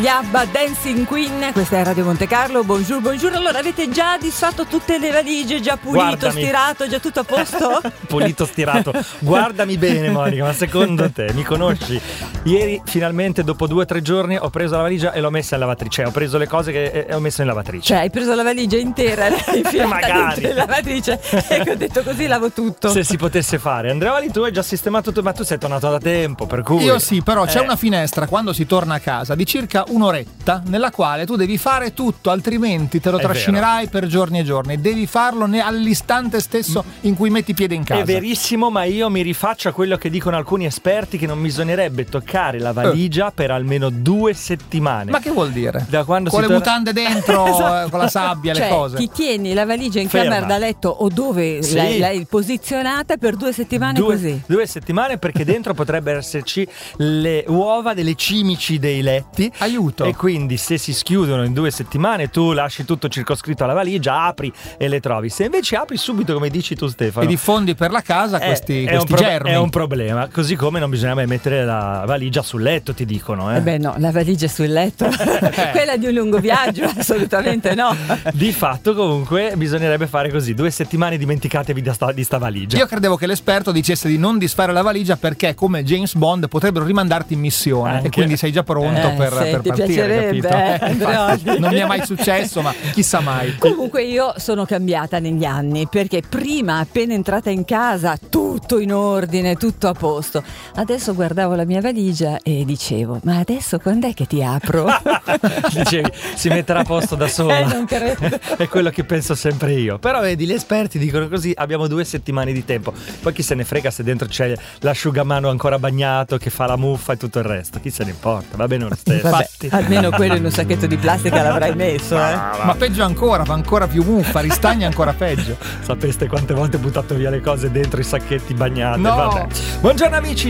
Gli ABBA, Dancing Queen, questa è Radio Monte Carlo, buongiorno. Allora, avete già disfatto tutte le valigie, già pulito, Guardami. Stirato, già tutto a posto? Pulito, stirato. Guardami bene, Monica, ma secondo te mi conosci? Ieri finalmente dopo 2 o 3 giorni ho preso la valigia e l'ho messa in lavatrice. Ho preso le cose e ho messo in lavatrice. Cioè, hai preso la valigia intera e infilata Magari. dentro in lavatrice. Ecco, ho detto così lavo tutto. Se si potesse fare. Andrea Vali, tu hai già sistemato tutto, ma tu sei tornato da tempo, per cui Io sì, però c'è una finestra quando si torna a casa di circa un'oretta nella quale tu devi fare tutto, altrimenti te lo È trascinerai per giorni e giorni. Devi farlo all'istante stesso in cui metti piede in casa. È verissimo, ma io mi rifaccio a quello che dicono alcuni esperti, che non bisognerebbe toccare la valigia per almeno 2 settimane. Ma che vuol dire? Da quando con si le torna- mutande dentro, Esatto. con la sabbia, Cioè, le cose. ti tieni la valigia in Ferma. camera da letto o dove Sì. l'hai posizionata per 2 settimane così? 2 settimane, perché dentro potrebbero esserci le uova delle cimici dei letti. Aiuto. E quindi se si schiudono in 2 settimane, tu lasci tutto circoscritto alla valigia, apri e le trovi. Se invece apri subito, come dici tu, Stefano, E diffondi per la casa questi germi. è un problema. Così come non bisogna mai mettere la valigia sul letto, ti dicono. Beh no, la valigia sul letto, quella di un lungo viaggio, assolutamente no. Di fatto comunque bisognerebbe fare così: 2 settimane dimenticatevi di sta valigia. Io credevo che l'esperto dicesse di non disfare la valigia perché, come James Bond, potrebbero rimandarti in missione. Anche. E quindi sei già pronto per ti partire, piacerebbe, capito? Andreoli. Infatti, non mi è mai successo, ma chissà mai. Comunque io sono cambiata negli anni, perché prima, appena entrata in casa, tutto in ordine, tutto a posto. Adesso guardavo la mia valigia e dicevo: ma adesso quando è che ti apro? Dicevi, si metterà a posto da sola. Non credo. È quello che penso sempre io. Però vedi, gli esperti dicono così: abbiamo 2 settimane di tempo. Poi chi se ne frega se dentro c'è l'asciugamano ancora bagnato che fa la muffa e tutto il resto. Chi se ne importa? Va bene lo stesso. Vabbè, almeno quello in un sacchetto di plastica l'avrai messo, eh. Ma peggio ancora, fa ancora più muffa, ristagna ancora peggio. Sapeste quante volte ho buttato via le cose dentro i sacchetti bagnati? No. Vabbè. Buongiorno amici,